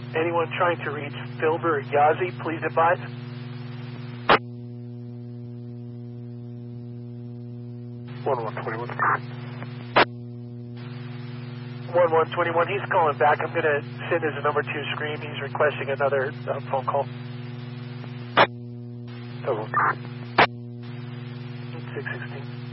Anyone trying to reach Filber Yazi, please advise. 1121. 1121, he's calling back. I'm going to send his number to your screen. He's requesting another phone call. 616. 616.